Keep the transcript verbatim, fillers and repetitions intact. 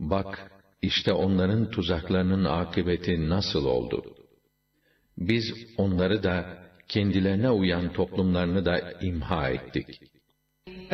Bak, işte onların tuzaklarının akıbeti nasıl oldu? Biz onları da, kendilerine uyan toplumlarını da imha ettik.